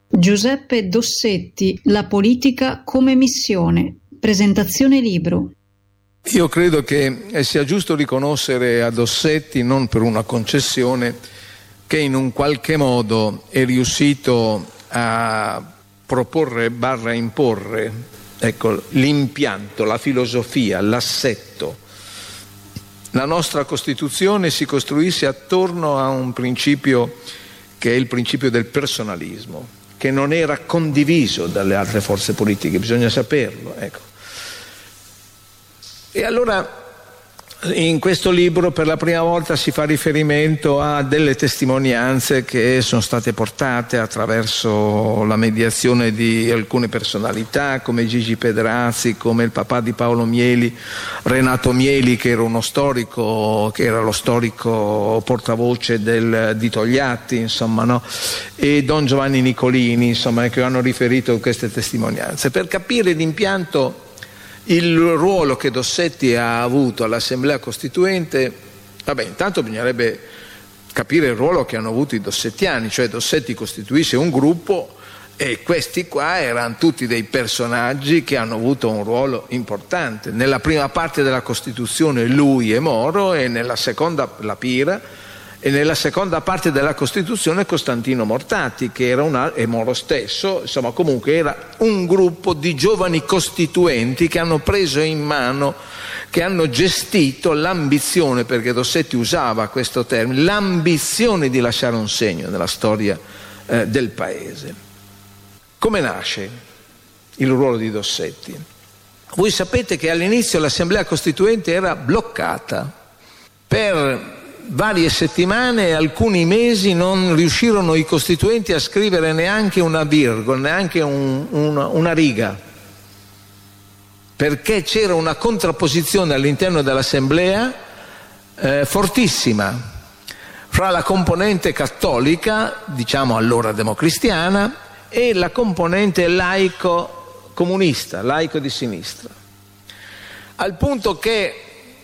Giuseppe Dossetti, La politica come missione. Presentazione libro. Io credo che sia giusto riconoscere a Dossetti, non per una concessione, che in un qualche modo è riuscito a proporre / imporre, ecco, l'impianto, la filosofia, l'assetto. La nostra Costituzione si costruisse attorno a un principio che è il principio del personalismo, che non era condiviso dalle altre forze politiche, bisogna saperlo, ecco. E allora in questo libro per la prima volta si fa riferimento a delle testimonianze che sono state portate attraverso la mediazione di alcune personalità come Gigi Pedrazzi, come il papà di Paolo Mieli, Renato Mieli, che era uno storico, che era lo storico portavoce di Togliatti, insomma, no? E Don Giovanni Nicolini, insomma, che hanno riferito queste testimonianze per capire l'impianto, il ruolo che Dossetti ha avuto all'Assemblea Costituente. Intanto bisognerebbe capire il ruolo che hanno avuto i dossettiani, cioè Dossetti costituisce un gruppo e questi qua erano tutti dei personaggi che hanno avuto un ruolo importante. Nella prima parte della Costituzione lui e Moro, e nella seconda La Pira, e nella seconda parte della Costituzione Costantino Mortati, che era e Moro stesso, insomma, comunque era un gruppo di giovani costituenti che hanno preso in mano, che hanno gestito l'ambizione, perché Dossetti usava questo termine, l'ambizione di lasciare un segno nella storia del Paese. Come nasce il ruolo di Dossetti? Voi sapete che all'inizio l'Assemblea Costituente era bloccata per varie settimane e alcuni mesi. Non riuscirono i costituenti a scrivere neanche una virgola, neanche una riga, perché c'era una contrapposizione all'interno dell'Assemblea fortissima fra la componente cattolica, diciamo allora democristiana, e la componente laico-comunista, laico di sinistra, al punto che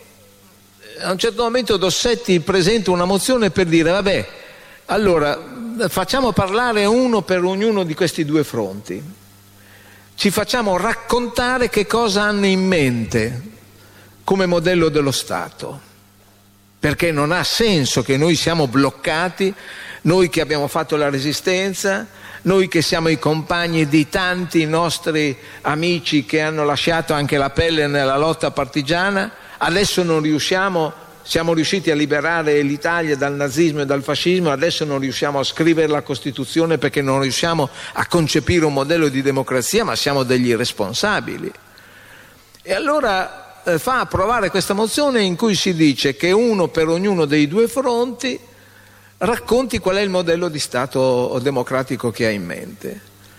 a un certo momento Dossetti presenta una mozione per dire allora facciamo parlare uno per ognuno di questi due fronti, ci facciamo raccontare che cosa hanno in mente come modello dello Stato, perché non ha senso che noi siamo bloccati, noi che abbiamo fatto la resistenza, noi che siamo i compagni di tanti nostri amici che hanno lasciato anche la pelle nella lotta partigiana. Adesso non riusciamo, siamo riusciti a liberare l'Italia dal nazismo e dal fascismo, adesso non riusciamo a scrivere la Costituzione perché non riusciamo a concepire un modello di democrazia, ma siamo degli irresponsabili. E allora fa approvare questa mozione in cui si dice che uno per ognuno dei due fronti racconti qual è il modello di Stato democratico che ha in mente.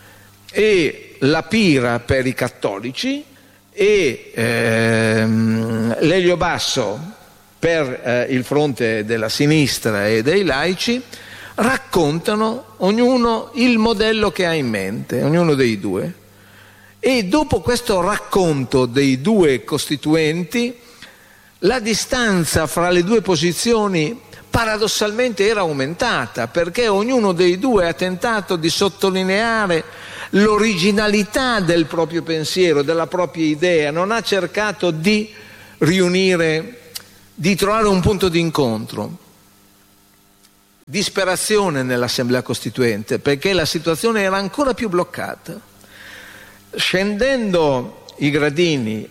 E La Pira per i cattolici e Lelio Basso per il fronte della sinistra e dei laici raccontano ognuno il modello che ha in mente, ognuno dei due. E dopo questo racconto dei due costituenti, la distanza fra le due posizioni paradossalmente era aumentata, perché ognuno dei due ha tentato di sottolineare l'originalità del proprio pensiero, della propria idea, non ha cercato di riunire, di trovare un punto di incontro. Disperazione nell'Assemblea Costituente, perché la situazione era ancora più bloccata. Scendendo i gradini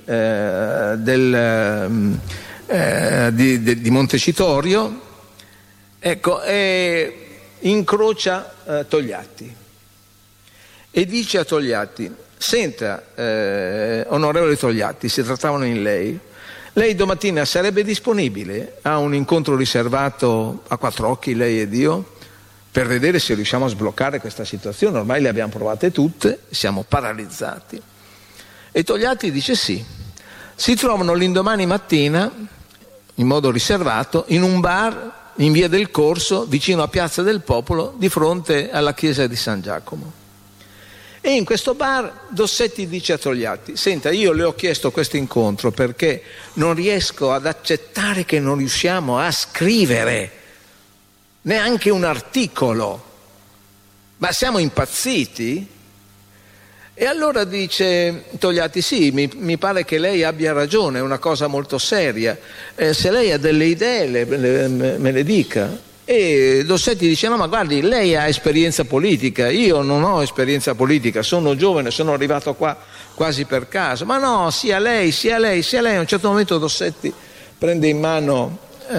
di Montecitorio, ecco, incrocia Togliatti e dice a Togliatti: senta, onorevole Togliatti, si trattavano in lei domattina sarebbe disponibile a un incontro riservato a quattro occhi, lei ed io, per vedere se riusciamo a sbloccare questa situazione? Ormai le abbiamo provate tutte, siamo paralizzati. E Togliatti dice sì. Si trovano l'indomani mattina, in modo riservato, in un bar in via del Corso, vicino a Piazza del Popolo, di fronte alla chiesa di San Giacomo. E in questo bar Dossetti dice a Togliatti: senta, io le ho chiesto questo incontro perché non riesco ad accettare che non riusciamo a scrivere neanche un articolo Ma siamo impazziti? E allora dice Togliatti: sì, mi pare che lei abbia ragione, è una cosa molto seria, se lei ha delle idee me le dica. E Dossetti dice: no, ma guardi, lei ha esperienza politica, io non ho esperienza politica, sono giovane, sono arrivato qua quasi per caso. Ma no, sia lei. A un certo momento Dossetti prende in mano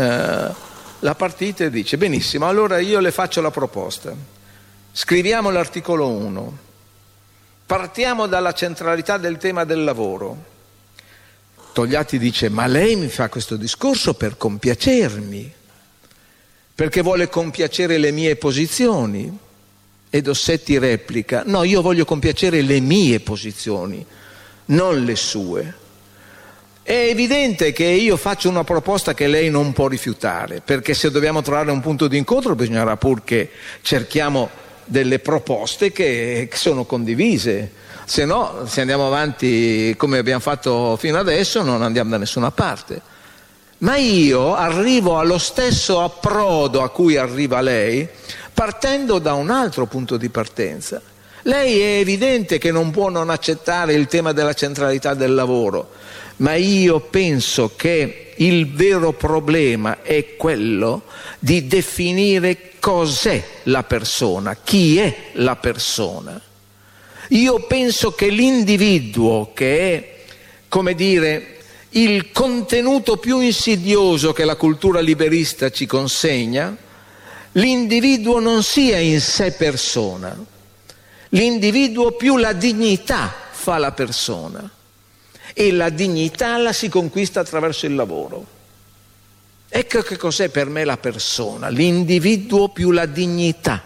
la partita e dice: benissimo, allora io le faccio la proposta, scriviamo l'articolo 1, partiamo dalla centralità del tema del lavoro. Togliatti dice: ma lei mi fa questo discorso per compiacermi, perché vuole compiacere le mie posizioni. E Dossetti replica: no, io voglio compiacere le mie posizioni, non le sue. È evidente che io faccio una proposta che lei non può rifiutare, perché se dobbiamo trovare un punto di incontro bisognerà pur che cerchiamo delle proposte che sono condivise, se no, se andiamo avanti come abbiamo fatto fino adesso, non andiamo da nessuna parte. Ma io arrivo allo stesso approdo a cui arriva lei, partendo da un altro punto di partenza. Lei è evidente che non può non accettare il tema della centralità del lavoro, ma io penso che il vero problema è quello di definire cos'è la persona, chi è la persona. Io penso che l'individuo, che è, come dire, il contenuto più insidioso che la cultura liberista ci consegna, l'individuo non sia in sé persona, l'individuo più la dignità fa la persona, e la dignità la si conquista attraverso il lavoro. Ecco che cos'è per me la persona: l'individuo più la dignità,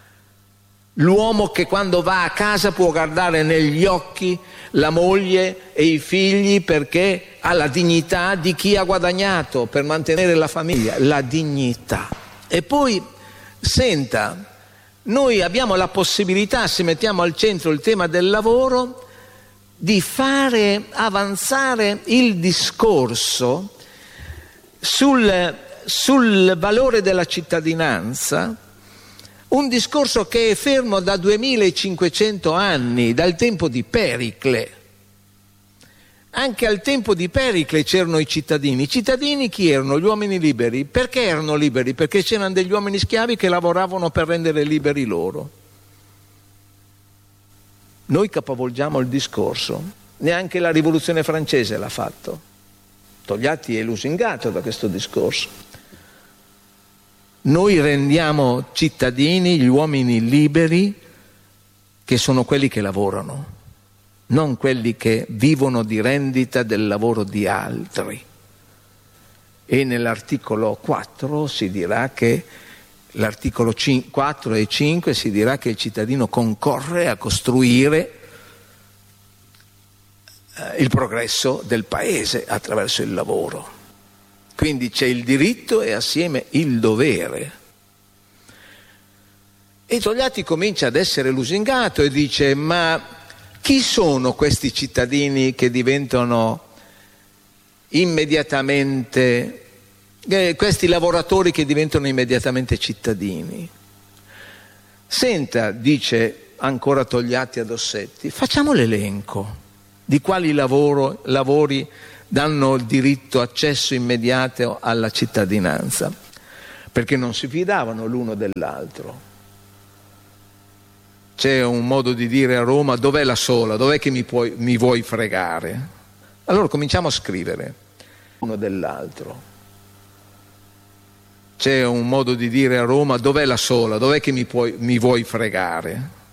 l'uomo che quando va a casa può guardare negli occhi la moglie e i figli perché ha la dignità di chi ha guadagnato per mantenere la famiglia, la dignità. E poi, senta, noi abbiamo la possibilità, se mettiamo al centro il tema del lavoro, di fare avanzare il discorso sul valore della cittadinanza, un discorso che è fermo da 2500 anni, dal tempo di Pericle. Anche al tempo di Pericle c'erano i cittadini. I cittadini chi erano? Gli uomini liberi. Perché erano liberi? Perché c'erano degli uomini schiavi che lavoravano per rendere liberi loro. Noi capovolgiamo il discorso. Neanche la rivoluzione francese l'ha fatto. Togliatti è lusingato da questo discorso. Noi rendiamo cittadini gli uomini liberi, che sono quelli che lavorano, non quelli che vivono di rendita del lavoro di altri. E nell'articolo 4 si dirà che, l'articolo 4 e 5 si dirà che il cittadino concorre a costruire il progresso del paese attraverso il lavoro. Quindi c'è il diritto e assieme il dovere. E Togliatti comincia ad essere lusingato e dice: ma chi sono questi cittadini che diventano immediatamente, questi lavoratori che diventano immediatamente cittadini? Senta, dice ancora Togliatti a Dossetti, facciamo l'elenco di quali lavori danno il diritto accesso immediato alla cittadinanza, perché non si fidavano l'uno dell'altro. C'è un modo di dire a Roma: dov'è la sola? Dov'è che mi vuoi fregare? Allora cominciamo a scrivere uno dell'altro. C'è un modo di dire a Roma: dov'è la sola? Dov'è che mi vuoi fregare?